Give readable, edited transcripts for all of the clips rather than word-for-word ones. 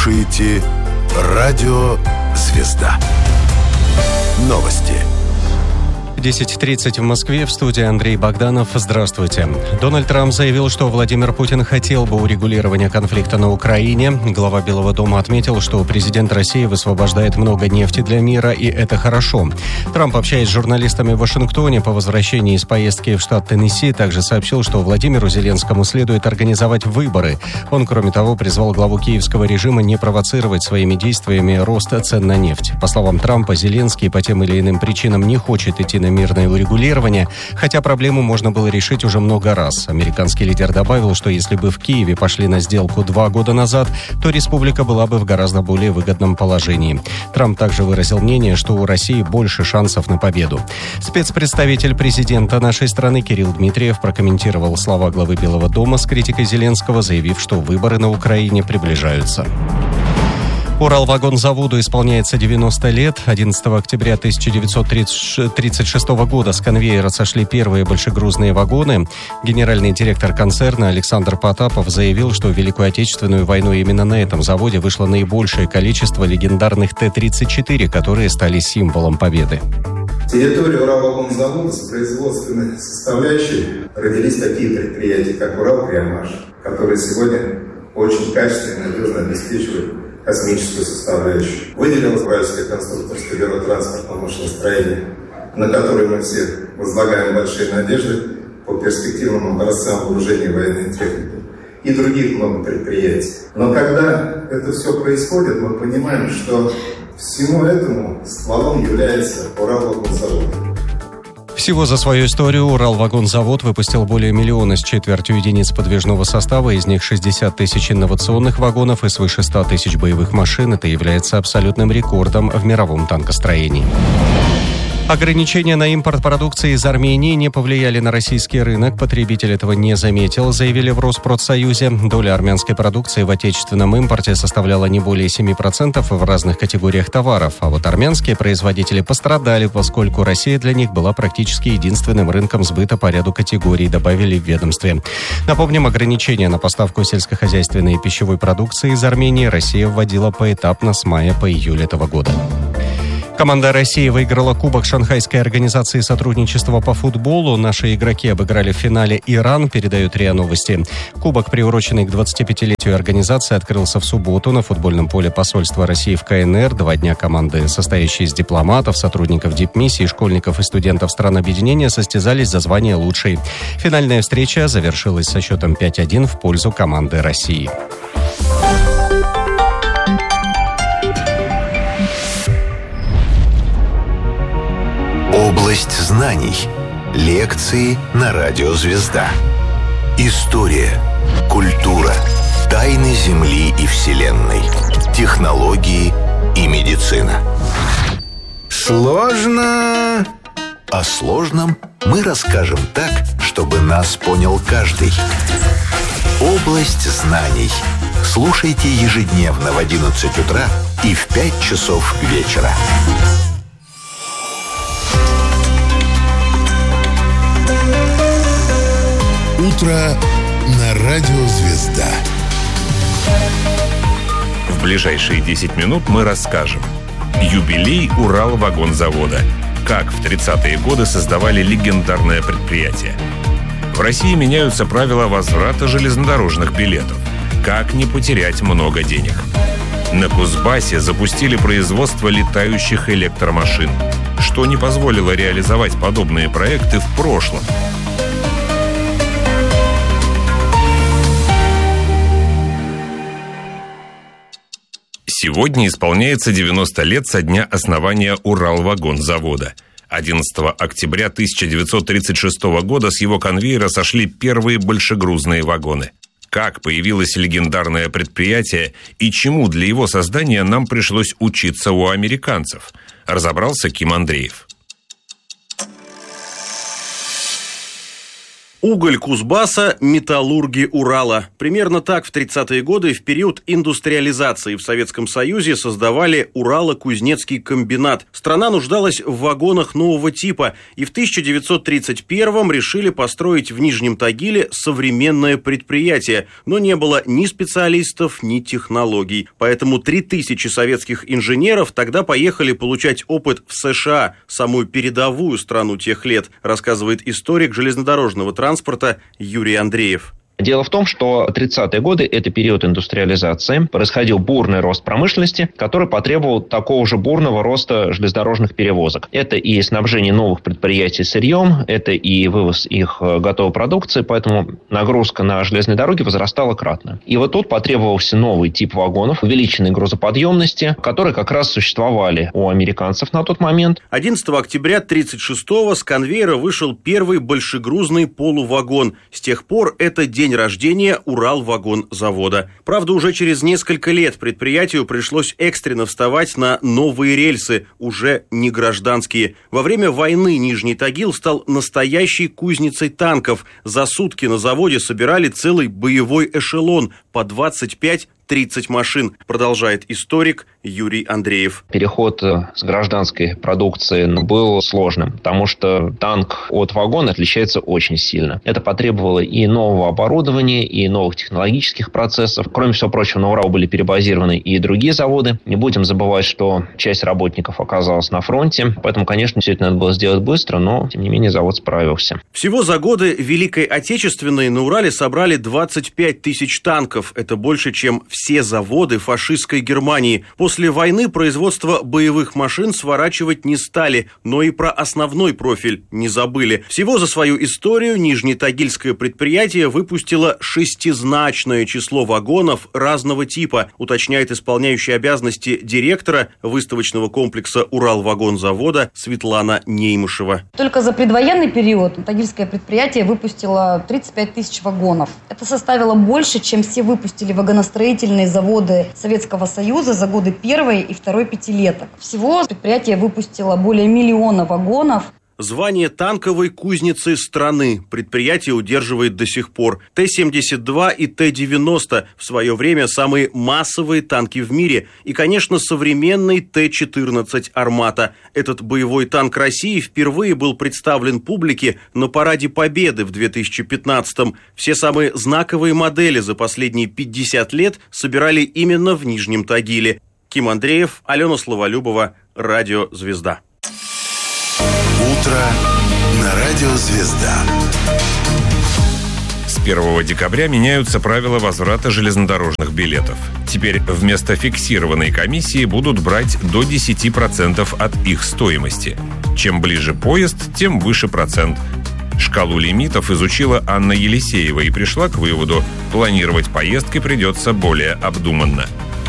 слушаете Радио Звезда. Новости. 10:30 в Москве, в студии Андрей Богданов. Здравствуйте. Дональд Трамп заявил, что Владимир Путин хотел бы урегулирования конфликта на Украине. Глава Белого дома отметил, что президент России высвобождает много нефти для мира, и это хорошо. Трамп, общаясь с журналистами в Вашингтоне по возвращении из поездки в штат Теннесси, также сообщил, что Владимиру Зеленскому следует организовать выборы. Он, кроме того, призвал главу киевского режима не провоцировать своими действиями рост цен на нефть. По словам Трампа, Зеленский по тем или иным причинам не хочет идти на мирное урегулирование, хотя проблему можно было решить уже много раз. Американский лидер добавил, что если бы в Киеве пошли на сделку 2 года назад, то республика была бы в гораздо более выгодном положении. Трамп также выразил мнение, что у России больше шансов на победу. Спецпредставитель президента нашей страны Кирилл Дмитриев прокомментировал слова главы Белого дома с критикой Зеленского, заявив, что выборы на Украине приближаются. Уралвагонзаводу исполняется 90 лет. 11 октября 1936 года с конвейера сошли первые большегрузные вагоны. Генеральный директор концерна Александр Потапов заявил, что в Великую Отечественную войну именно на этом заводе вышло наибольшее количество легендарных Т-34, которые стали символом победы. На территории Уралвагонзавода с производственной составляющей родились такие предприятия, как Уралкриомаш, которые сегодня очень качественно и надежно обеспечивают космическую составляющую. Выделилось Уральское конструкторское бюро транспортного машиностроения, на которое мы все возлагаем большие надежды по перспективным образцам вооружения военной техники и других много предприятий. Но когда это все происходит, мы понимаем, что всему этому стволом является Уралвагонзавод. Всего за свою историю Уралвагонзавод выпустил более 1 миллиона с четвертью единиц подвижного состава, из них 60 тысяч инновационных вагонов и свыше 100 тысяч боевых машин. Это является абсолютным рекордом в мировом танкостроении. Ограничения на импорт продукции из Армении не повлияли на российский рынок. Потребитель этого не заметил, заявили в Росспродсоюзе. Доля армянской продукции в отечественном импорте составляла не более 7% в разных категориях товаров. А вот армянские производители пострадали, поскольку Россия для них была практически единственным рынком сбыта по ряду категорий, добавили в ведомстве. Напомним, ограничения на поставку сельскохозяйственной и пищевой продукции из Армении Россия вводила поэтапно с мая по июль этого года. Команда России выиграла Кубок Шанхайской организации сотрудничества по футболу. Наши игроки обыграли в финале Иран, передают РИА Новости. Кубок, приуроченный к 25-летию организации, открылся в субботу на футбольном поле посольства России в КНР. 2 дня команды, состоящие из дипломатов, сотрудников дипмиссии, школьников и студентов стран объединения, состязались за звание лучшей. Финальная встреча завершилась со счетом 5-1 в пользу команды России. Область знаний. Лекции на Радио Звезда. История, культура, тайны Земли и Вселенной, технологии и медицина. Сложно. О сложном мы расскажем так, чтобы нас понял каждый. Область знаний. Слушайте ежедневно в 11 утра и в 5 часов вечера. Утро на Радио Звезда. В ближайшие 10 минут мы расскажем. Юбилей Уралвагонзавода. Как в 30-е годы создавали легендарное предприятие. В России меняются правила возврата железнодорожных билетов. Как не потерять много денег. На Кузбассе запустили производство летающих электромашин, что не позволило реализовать подобные проекты в прошлом. Сегодня исполняется 90 лет со дня основания Уралвагонзавода. 11 октября 1936 года с его конвейера сошли первые большегрузные вагоны. Как появилось легендарное предприятие и чему для его создания нам пришлось учиться у американцев, разобрался Ким Андреев. Уголь Кузбасса, металлурги Урала. Примерно так в 30-е годы в период индустриализации в Советском Союзе создавали Урало-Кузнецкий комбинат. Страна нуждалась в вагонах нового типа, и в 1931-м решили построить в Нижнем Тагиле современное предприятие, но не было ни специалистов, ни технологий. Поэтому 3000 советских инженеров тогда поехали получать опыт в США, самую передовую страну тех лет, рассказывает историк железнодорожного транспорта Юрий Андреев. Дело в том, что 30-е годы – это период индустриализации. Происходил бурный рост промышленности, который потребовал такого же бурного роста железнодорожных перевозок. Это и снабжение новых предприятий сырьем, это и вывоз их готовой продукции, поэтому нагрузка на железные дороги возрастала кратно. И вот тут потребовался новый тип вагонов, увеличенной грузоподъемности, которые как раз существовали у американцев на тот момент. 11 октября 1936-го с конвейера вышел первый большегрузный полувагон. С тех пор это день рождения Уралвагонзавода. Правда, уже через несколько лет предприятию пришлось экстренно вставать на новые рельсы, уже не гражданские. Во время войны Нижний Тагил стал настоящей кузницей танков. За сутки на заводе собирали целый боевой эшелон по 25-30 машин, продолжает историк Юрий Андреев. Переход с гражданской продукции был сложным, потому что танк от вагона отличается очень сильно. Это потребовало и нового оборудования, и новых технологических процессов. Кроме всего прочего, на Урал были перебазированы и другие заводы. Не будем забывать, что часть работников оказалась на фронте, поэтому, конечно, все это надо было сделать быстро, но, тем не менее, завод справился. Всего за годы Великой Отечественной на Урале собрали 25 тысяч танков. Это больше, чем все заводы фашистской Германии. После войны производство боевых машин сворачивать не стали, но и про основной профиль не забыли. Всего за свою историю Нижнетагильское предприятие выпустило шестизначное число вагонов разного типа, уточняет исполняющий обязанности директора выставочного комплекса Уралвагонзавода Светлана Неймышева. Только за предвоенный период Тагильское предприятие выпустило 35 тысяч вагонов. Это составило больше, чем все выпустили вагоностроительные заводы Советского Союза за годы первой и второй пятилеток. Всего предприятие выпустило более 1 миллиона вагонов. Звание танковой кузницы страны предприятие удерживает до сих пор. Т-72 и Т-90 в свое время самые массовые танки в мире. И, конечно, современный Т-14 «Армата». Этот боевой танк России впервые был представлен публике на Параде Победы в 2015-м. Все самые знаковые модели за последние 50 лет собирали именно в Нижнем Тагиле. Ким Андреев, Алена Словолюбова, Радио «Звезда». Утро на Радио «Звезда». С 1 декабря меняются правила возврата железнодорожных билетов. Теперь вместо фиксированной комиссии будут брать до 10% от их стоимости. Чем ближе поезд, тем выше процент. Шкалу лимитов изучила Анна Елисеева и пришла к выводу: планировать поездки придется более обдуманно.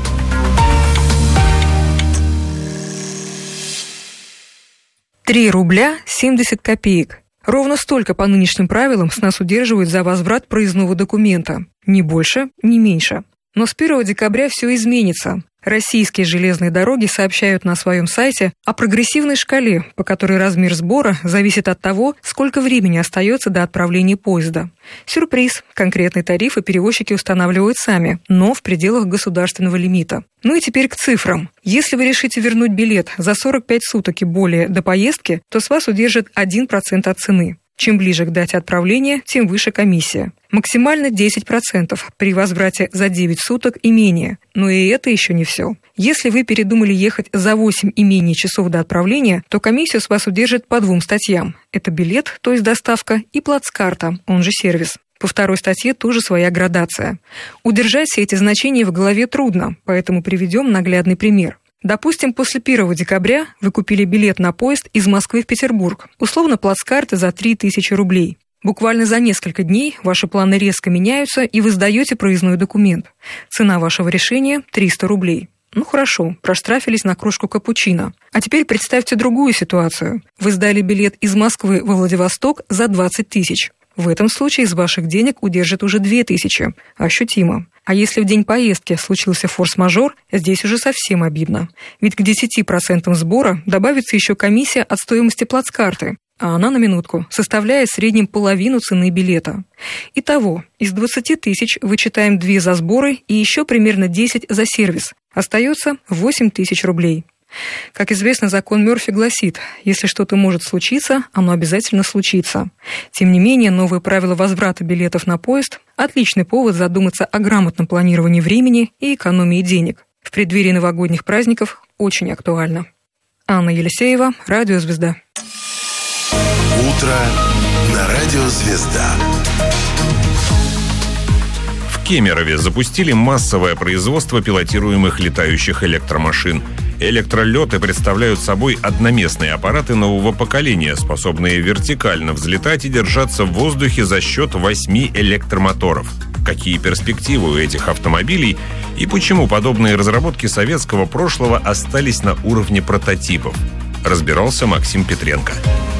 рубля 70 копеек. Ровно столько по нынешним правилам с нас удерживают за возврат проездного документа. Ни больше, ни меньше. Но с 1 декабря все изменится. Российские железные дороги сообщают на своем сайте о прогрессивной шкале, по которой размер сбора зависит от того, сколько времени остается до отправления поезда. Сюрприз. Конкретные тарифы перевозчики устанавливают сами, но в пределах государственного лимита. Ну и теперь к цифрам. Если вы решите вернуть билет за 45 суток и более до поездки, то с вас удержат 1% от цены. Чем ближе к дате отправления, тем выше комиссия. Максимально 10% при возврате за 9 суток и менее. Но и это еще не все. Если вы передумали ехать за 8 и менее часов до отправления, то комиссию с вас удержат по 2 статьям. Это билет, то есть доставка, и плацкарта, он же сервис. По 2 статье тоже своя градация. Удержать все эти значения в голове трудно, поэтому приведем наглядный пример. Допустим, после 1 декабря вы купили билет на поезд из Москвы в Петербург, условно плацкарта за 3000 рублей. Буквально за несколько дней ваши планы резко меняются, и вы сдаете проездной документ. Цена вашего решения – 300 рублей. Ну хорошо, проштрафились на кружку капучино. А теперь представьте другую ситуацию. Вы сдали билет из Москвы во Владивосток за 20 тысяч. В этом случае из ваших денег удержат уже 2000. Ощутимо. А если в день поездки случился форс-мажор, здесь уже совсем обидно. Ведь к 10% сбора добавится еще комиссия от стоимости плацкарты. а она, на минутку, составляет в среднем половину цены билета. Итого, из 20 тысяч вычитаем 2 за сборы и еще примерно 10 за сервис. Остается 8 тысяч рублей. Как известно, закон Мёрфи гласит, если что-то может случиться, оно обязательно случится. Тем не менее, новые правила возврата билетов на поезд – отличный повод задуматься о грамотном планировании времени и экономии денег. В преддверии новогодних праздников очень актуально. Анна Елисеева, Радио «Звезда». Утро на Радио «Звезда». В Кемерове запустили массовое производство пилотируемых летающих электромашин. Электролеты представляют собой одноместные аппараты нового поколения, способные вертикально взлетать и держаться в воздухе за счет 8 электромоторов. Какие перспективы у этих автомобилей и почему подобные разработки советского прошлого остались на уровне прототипов, разбирался Максим Петренко.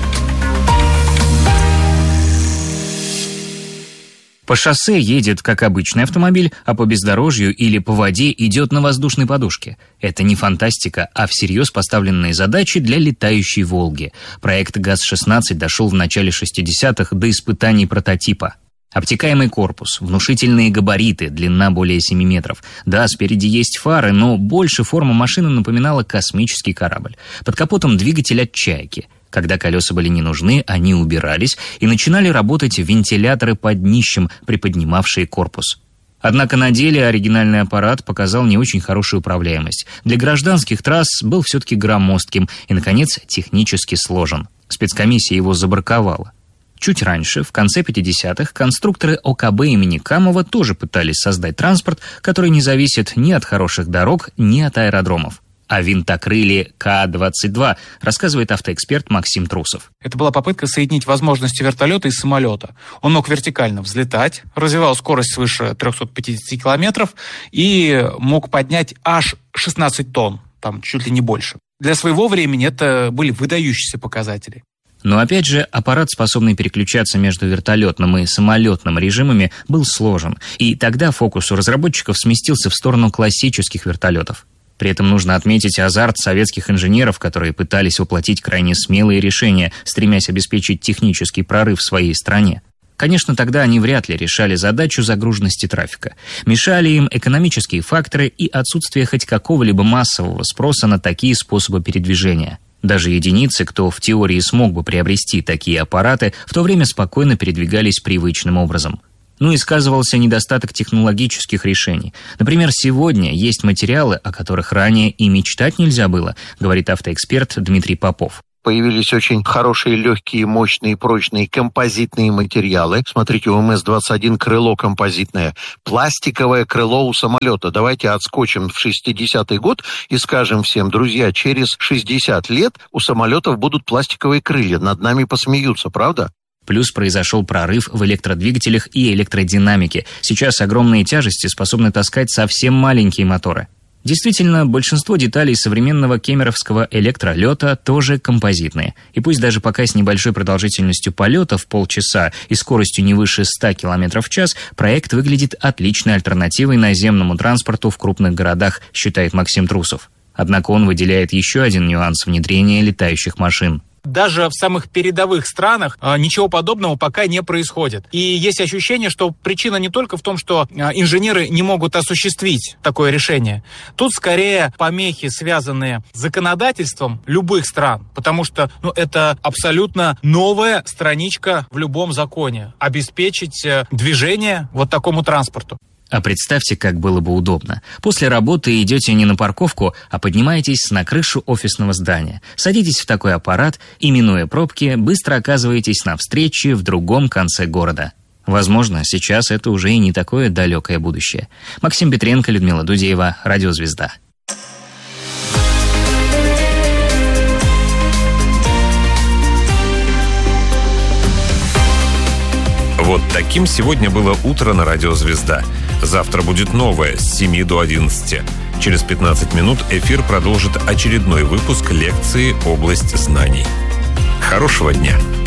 По шоссе едет, как обычный автомобиль, а по бездорожью или по воде идет на воздушной подушке. Это не фантастика, а всерьез поставленные задачи для летающей «Волги». Проект ГАЗ-16 дошел в начале 60-х до испытаний прототипа. Обтекаемый корпус, внушительные габариты, длина более 7 метров. Да, спереди есть фары, но больше форма машины напоминала космический корабль. Под капотом двигатель от «Чайки». Когда колеса были не нужны, они убирались, и начинали работать вентиляторы под днищем, приподнимавшие корпус. Однако на деле оригинальный аппарат показал не очень хорошую управляемость. Для гражданских трасс был все-таки громоздким и, наконец, технически сложен. Спецкомиссия его забраковала. Чуть раньше, в конце 50-х, конструкторы ОКБ имени Камова тоже пытались создать транспорт, который не зависит ни от хороших дорог, ни от аэродромов. О винтокрыле К-22 рассказывает автоэксперт Максим Трусов. Это была попытка соединить возможности вертолета и самолета. Он мог вертикально взлетать, развивал скорость свыше 350 километров и мог поднять аж 16 тонн, там чуть ли не больше. Для своего времени это были выдающиеся показатели. Но опять же, аппарат, способный переключаться между вертолетным и самолетным режимами, был сложен. И тогда фокус у разработчиков сместился в сторону классических вертолетов. При этом нужно отметить азарт советских инженеров, которые пытались воплотить крайне смелые решения, стремясь обеспечить технический прорыв в своей стране. Конечно, тогда они вряд ли решали задачу загруженности трафика. Мешали им экономические факторы и отсутствие хоть какого-либо массового спроса на такие способы передвижения. Даже единицы, кто в теории смог бы приобрести такие аппараты, в то время спокойно передвигались привычным образом. Ну и сказывался недостаток технологических решений. Например, сегодня есть материалы, о которых ранее и мечтать нельзя было, говорит автоэксперт Дмитрий Попов. Появились очень хорошие, легкие, мощные, прочные композитные материалы. Смотрите, у МС-21 крыло композитное. Пластиковое крыло у самолета. Давайте отскочим в 60-й год и скажем всем: друзья, через 60 лет у самолетов будут пластиковые крылья. Над нами посмеются, правда? Плюс произошел прорыв в электродвигателях и электродинамике. Сейчас огромные тяжести способны таскать совсем маленькие моторы. Действительно, большинство деталей современного кемеровского электролета тоже композитные. И пусть даже пока с небольшой продолжительностью полета в полчаса и скоростью не выше 100 км в час, проект выглядит отличной альтернативой наземному транспорту в крупных городах, считает Максим Трусов. Однако он выделяет еще один нюанс внедрения летающих машин. Даже в самых передовых странах ничего подобного пока не происходит. И есть ощущение, что причина не только в том, что инженеры не могут осуществить такое решение. Тут скорее помехи, связанные с законодательством любых стран. Потому что это абсолютно новая страничка в любом законе. Обеспечить движение вот такому транспорту. А представьте, как было бы удобно. После работы идете не на парковку, а поднимаетесь на крышу офисного здания. Садитесь в такой аппарат и, минуя пробки, быстро оказываетесь на встрече в другом конце города. Возможно, сейчас это уже и не такое далекое будущее. Максим Петренко, Людмила Дудеева, Радио «Звезда». Вот таким сегодня было утро на Радио «Звезда». Завтра будет новое с 7 до 11. Через 15 минут эфир продолжит очередной выпуск лекции «Область знаний». Хорошего дня!